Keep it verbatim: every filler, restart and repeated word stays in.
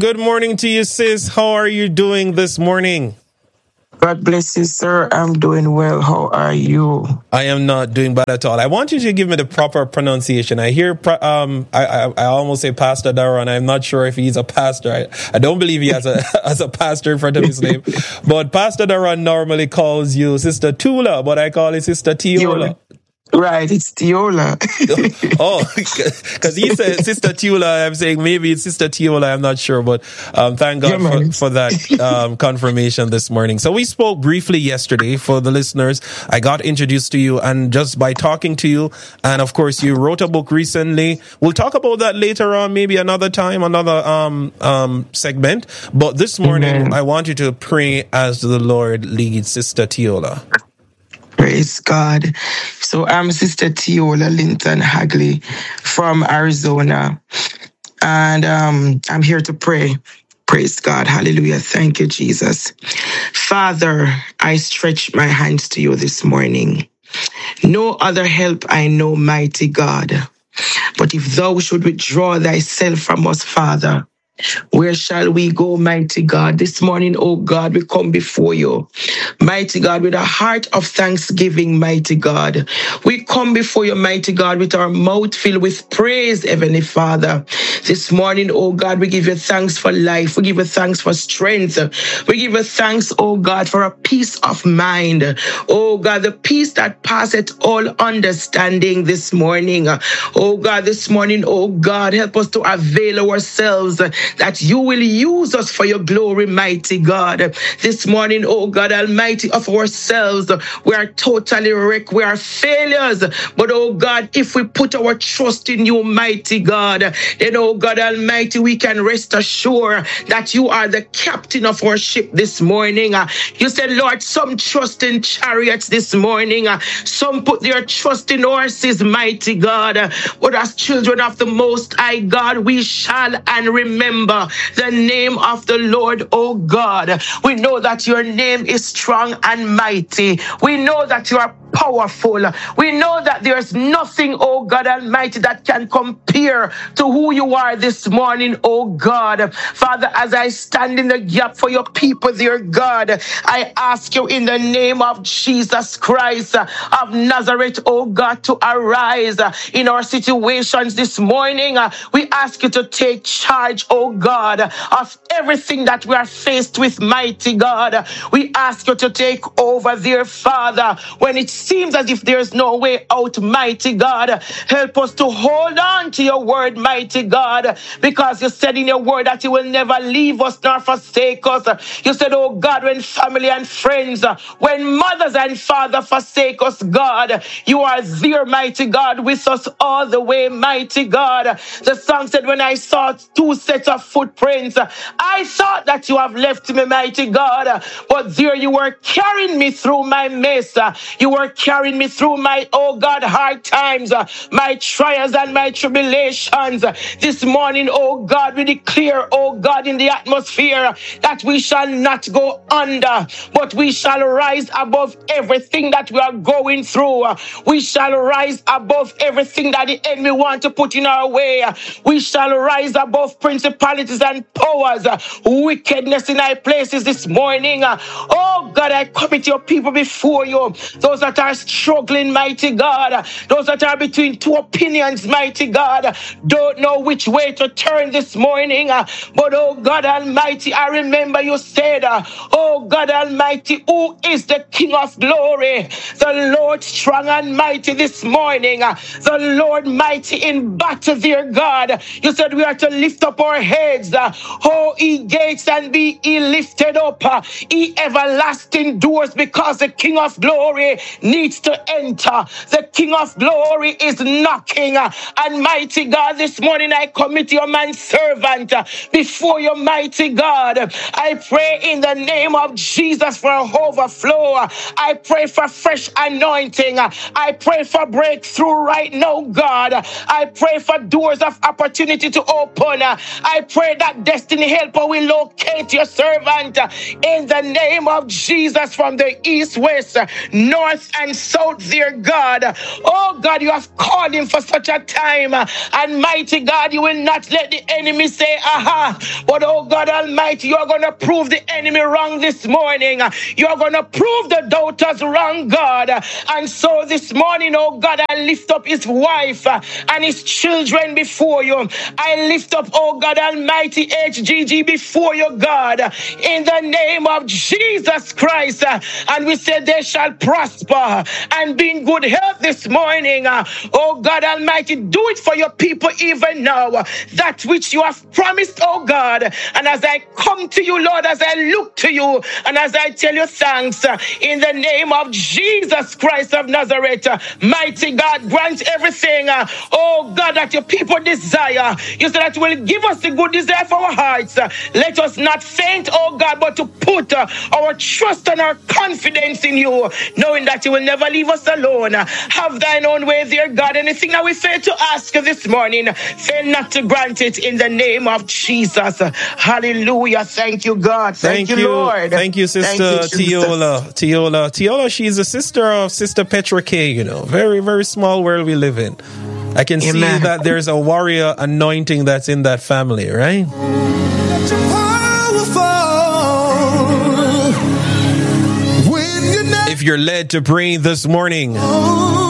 Good morning to you, sis. How are you doing this morning? God bless you, sir. I'm doing well. How are you? I am not doing bad at all. I want you to give me the proper pronunciation. I hear, um, I, I, I almost say Pastor Daron. I'm not sure if he's a pastor. I, I don't believe he has a as a pastor in front of his name. But Pastor Daron normally calls you Sister Tula, but I call it Sister Tiola. Right, it's Tiola. Oh, because he said Sister Tiola. I'm saying maybe it's Sister Tiola. I'm not sure, but um, thank God Yeah, for, for that um, confirmation this morning. So we spoke briefly yesterday for the listeners. I got introduced to you, and just by talking to you, and of course you wrote a book recently. We'll talk about that later on, maybe another time, another um, um, segment. But this morning, Amen. I want you to pray as the Lord leads, Sister Tiola. Praise God. So I'm Sister Tiola Linton Hagley from Arizona. And um, I'm here to pray. Praise God. Hallelujah. Thank you, Jesus. Father, I stretch my hands to you this morning. No other help I know, mighty God. But if thou should withdraw thyself from us, Father, where shall we go, mighty God? This morning, oh God, we come before you. Mighty God, with a heart of thanksgiving, mighty God. We come before you, mighty God, with our mouth filled with praise, Heavenly Father. This morning, oh God, we give you thanks for life. We give you thanks for strength. We give you thanks, oh God, for a peace of mind. Oh God, the peace that passeth all understanding this morning. Oh God, this morning, oh God, help us to avail ourselves that you will use us for your glory, mighty God. This morning, oh God Almighty, of ourselves, we are totally wrecked. We are failures. But oh God, if we put our trust in you, mighty God, then oh God Almighty, we can rest assured that you are the captain of our ship this morning. You said, Lord, some trust in chariots this morning. Some put their trust in horses, mighty God. But as children of the Most High God, we shall and remember the name of the Lord, oh God. We know that your name is strong and mighty. We know that you are powerful. We know that there's nothing, oh God Almighty, that can compare to who you are this morning, oh God. Father, as I stand in the gap for your people, dear God, I ask you in the name of Jesus Christ of Nazareth, oh God, to arise in our situations this morning. We ask you to take charge, oh God, of everything that we are faced with, mighty God. We ask you to take over, dear Father, when it seems as if there's no way out, mighty God. Help us to hold on to your word, mighty God, because you said in your word that you will never leave us nor forsake us. You said, oh God, when family and friends, when mothers and fathers forsake us, God, you are there, mighty God, with us all the way, mighty God. The song said, when I saw two sets of footprints, I thought that you have left me, mighty God, but there you were carrying me through my mess. You were carrying me through my, oh God, hard times, my trials and my tribulations. This morning, oh God, we declare, oh God, in the atmosphere that we shall not go under, but we shall rise above everything that we are going through. We shall rise above everything that the enemy wants to put in our way. We shall rise above principalities and powers, wickedness in high places this morning. Oh God, I commit your people before you. Those that are struggling, mighty God. Those that are between two opinions, mighty God. Don't know which way to turn this morning. But oh God Almighty, I remember you said, oh God Almighty, who is the King of glory? The Lord strong and mighty this morning. The Lord mighty in battle, dear God. You said we are to lift up our heads. Oh, ye gates, and be ye lifted up. Ye everlasting doors, because the King of glory needs to enter. The King of glory is knocking. And mighty God, this morning I commit your man servant before your mighty God. I pray in the name of Jesus for overflow. I pray for fresh anointing. I pray for breakthrough right now, God. I pray for doors of opportunity to open. I pray that destiny helper will locate your servant in the name of Jesus. Jesus, from the east, west, north, and south, dear God. Oh God, you have called him for such a time. And mighty God, you will not let the enemy say, aha. But oh God Almighty, you are going to prove the enemy wrong this morning. You are going to prove the doubters wrong, God. And so this morning, oh God, I lift up his wife and his children before you. I lift up, oh God Almighty, H G G before you, God, in the name of Jesus Christ. And we said they shall prosper and be in good health this morning. Oh God Almighty, do it for your people even now. That which you have promised, oh God. And as I come to you, Lord, as I look to you, and as I tell you thanks, in the name of Jesus Christ of Nazareth, mighty God, grant everything, oh God, that your people desire. You said that you will give us the good desire for our hearts. Let us not faint, oh God, but to put our trust and our confidence in you, knowing that you will never leave us alone. Have thine own way, dear God. Anything that we fail to ask this morning, fail not to grant it in the name of Jesus. Hallelujah. Thank you, God. Thank, Thank you, Lord. Thank you, Sister Thank you, Tiola. Tiola. Tiola, she's a sister of Sister Petra Kay, you know. Very, very small world we live in. I can Amen. see that there's a warrior anointing that's in that family, right? If you're led to pray this morning,